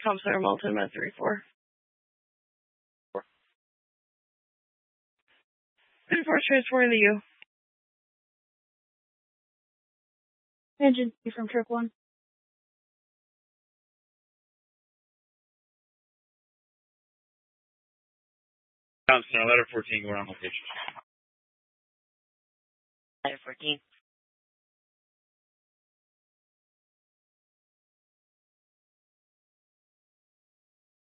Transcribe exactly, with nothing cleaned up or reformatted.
Tom Sawyer Moulton, at three four. three four transporting to you. Engine from trip one. Thompson, letter fourteen, we're on location. Letter fourteen.